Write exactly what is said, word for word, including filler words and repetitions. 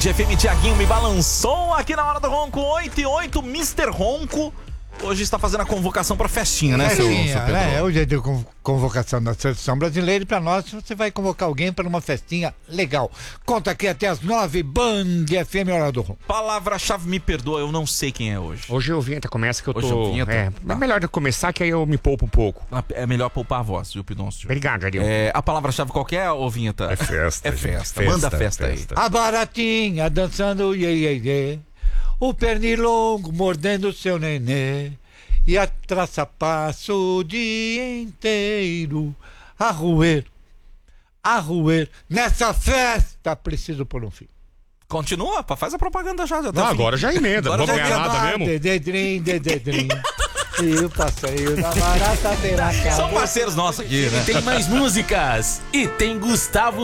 F M, Thiaguinho me balançou aqui na hora do Ronco, oito e oito, mister Ronco. Hoje está fazendo a convocação para festinha, né, festinha, seu, seu Pedro? É, hoje é de convocação da seleção brasileira e para nós você vai convocar alguém para uma festinha legal. Conta aqui até as nove, Band F M, hora do Ronco. Palavra-chave, me perdoa, eu não sei quem é hoje. Hoje o Vinheta começa que eu Hoje tô... o Vinheta? É, Tá. é melhor de começar que aí eu me poupo um pouco. É melhor poupar a voz, viu, Pidoncio? Obrigado, Ariel. É, a palavra-chave qual que é, ô Vinheta? É festa. É festa, gente. manda a festa, festa aí. A baratinha dançando, iê, iê, iê. O pernilongo mordendo seu nenê. E a traça passa o dia inteiro a roer, a roer. Nessa festa preciso pôr um fim. Continua, pá, faz a propaganda já. já tá Não, fim. agora já emenda, Agora não vamos já ganhar emenda. nada mesmo. Dededrim, dededrim. E o passeio da barata terá São parceiros nossos aqui, né? Tem mais músicas e tem Gustavo